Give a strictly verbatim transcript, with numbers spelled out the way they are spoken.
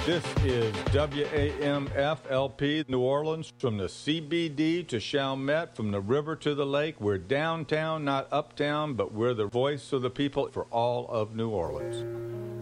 This is W A M F L P New Orleans, from the C B D to Chalmette, from the river to the lake. We're downtown, not uptown, but we're the voice of the people for all of New Orleans.